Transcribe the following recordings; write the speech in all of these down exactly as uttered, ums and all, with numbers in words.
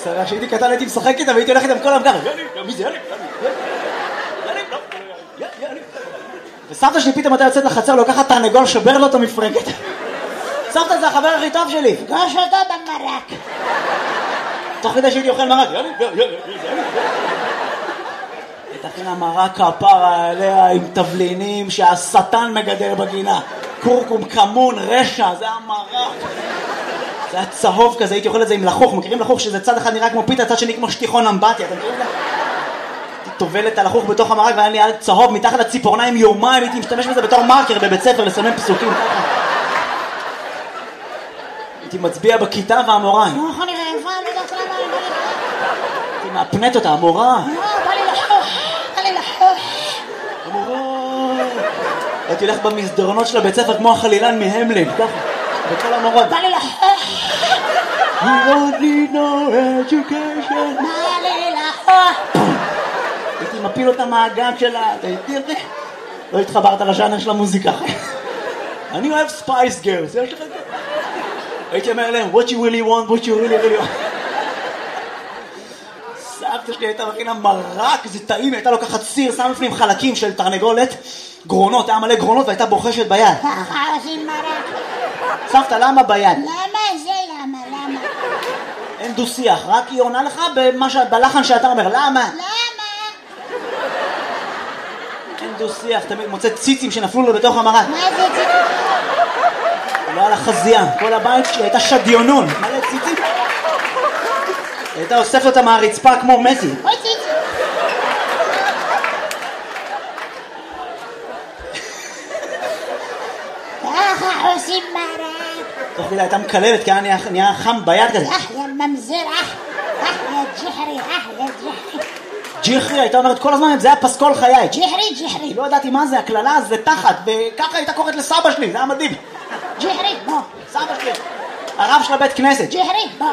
שרה, שהייתי קטן הייתי משחק איתה והייתי הולך איתם כל המגר. מי זה? יאללה, יאללה. וסבתא שלי פתאום הייתה יוצאת לחצר, לוקחת תרנגול, שובר לו אותו מפרקת. סבתא זה החבר הכי טוב שלי. פגש אותו במרק. תוך כדי שהייתי אוכל מרק. יאללה, יאללה, יאללה. תכין המרק כפרה עליה עם תבלינים שהשטן מגדל בגינה. קורקום, כמון, רשע, זה המרק. זה היה צהוב כזה, הייתי אוכל את זה עם לחוך. מכירים לחוך שזה צד אחד נראה כמו פיתה, צד שני כמו שטיחון אמבטיה, אתם מכירים את זה? הייתי טובלת על לחוך בתוך המרק והיה לי על צהוב מתחת לציפורניים יומיים, הייתי משתמש בזה בתור מרקר בבית ספר לסמן פסוקים ככה. הייתי מצביע בכיתה והמורה. נו, איך אני רעבה, אני יודעת למה אני רעבה. הייתי מאפנת אותה, המורה. נו, בא לי לחוך, בא לי לחוך. המורה. הייתי הולך במסדרונות של הבית ספר כמו החלילן מהמלין, ככה. וכל המורות, בא לי לחוך. You don't need no education. בא לי לחוך. הייתי מפיל אותה מהגג שלה, אתה הייתי אותי? לא התחברת לשאנר של המוזיקה. אני אוהב ספייס גרס, יש לך את זה? הייתי אומר להם, what you really want, what you really really want. סבתא שלי הייתה מכינה מרק, זה טעים, הייתה לוקחת סיר, שם לפנים חלקים של תרנגולת, גרונות, היה מלא גרונות והייתה בוחשת ביד. ככה עושים מרק. סבתא, למה ביד? למה זה למה, למה? אין דו שיח, רק היא עונה לך בלחן שאתה אומר, למה? למה? אין דו שיח, תמיד מוצא ציצים שנפלו לו בתוך המרק. מה זה ציצים? לא על החזייה, כל הבית שלי הייתה שדיונון, מלא ציצים. הייתה אוספת אותה מהרצפה כמו מסי. אוי ציצים. ככה עושים מרק. תוך כדי הייתה מקללת כי היה נהיה חם ביד כזה. אח יא ממזר, אח, אח יא ג'חרי, אח יא ג'חרי. ג'חרי, הייתה אומרת כל הזמן, זה היה פסקול חיי. ג'חרי, ג'חרי. לא ידעתי מה זה, הכללה זה תחת, וככה הייתה קוראת לסבא שלי, זה היה מדהים. ג'חרי, בוא, סבא שלי. הרב של הבית כנסת. ג'חרי, בוא.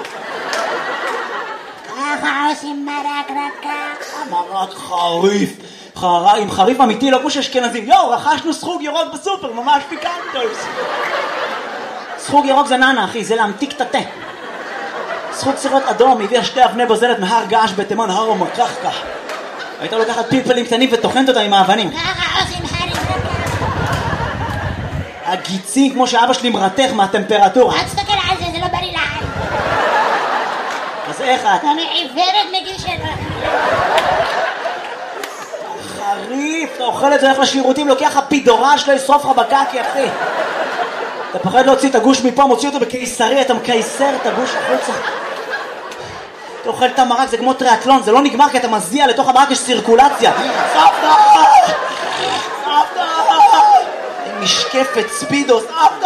ככה עושים מרק רק ככה. מרק חריף. חריף, עם חריף אמיתי, לא כמו שאשכנזים. יואו, רכשנו סחוג ירוק בסופר, ממש פיקנטוס. סחוג ירוק זה ננה, אחי, זה להמתיק את התה. סחוג סירות אדום, הביאה שתי אבני בוזלת מהר געש בתימן, הר ומקחקה. הייתה לוקחת פלפלים קטנים וטוחנת אותם עם האבנים. ככה עושים חריף רק ככה. הגיצים, כמו שאבא שלי מרתך מהטמפרטורה. אל תסתכל על זה, זה לא בריא לעין. אז איך את? אני עיוורת מגיל שלו. חריף, אתה אוכל את זה, הולך לשירותים, לוקח הפידורה שלו, ישרוף לך בקקי, אחי. אתה פחד להוציא את הגוש מפה, מוציא אותו בקיסרי, אתה מקייסר את הגוש החוצה. אתה אוכל את המרק, זה כמו טריאטלון, זה לא נגמר כי אתה מזיע, לתוך המרק יש סירקולציה. סבתא! סבתא! משקפת ספידו, סבתא!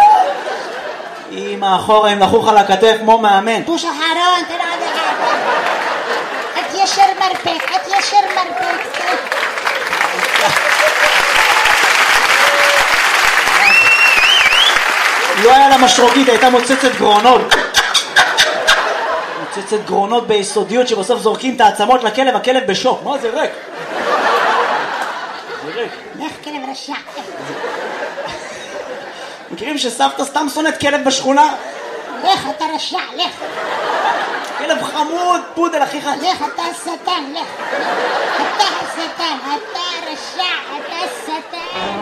אמא אחורה, הם לחוך על הכתף כמו מאמן. פוש אחרון, תראה עד אחד. את ישר מרפק, את ישר מרפק. לא היה לה משרוקית, הייתה מוצצת גרונות. מוצצת גרונות ביסודיות שבסוף זורקים את העצמות לכלב, הכלב בשוק. מה זה ריק? זה ריק. לך כלב רשע. מכירים שסבתא סתם שונאת כלב בשכונה? לך אתה רשע, לך. כלב חמוד, פודל אחיך. לך אתה שטן, לך. אתה השטן, אתה רשע, אתה שטן.